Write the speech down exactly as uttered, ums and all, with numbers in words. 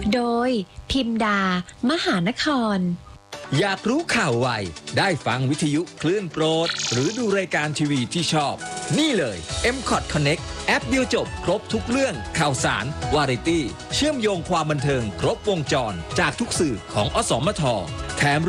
โดยพิมดามหานครอยากรู้ข่าวไวได้ฟังวิทยุคลื่นโปรดหรือดูรายการทีวีที่ชอบนี่เลย เอ็ม คอท Connect แอปเดียวจบครบทุกเรื่องข่าวสารวาไรตี้เชื่อมโยงความบันเทิงครบวงจรจากทุกสื่อของอสมทแถม